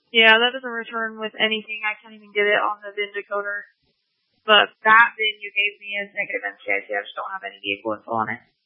Yeah, that doesn't return with anything. I can't even get it on the VIN decoder. But that VIN you gave me is negative NCIC. I just don't have any vehicle info on it.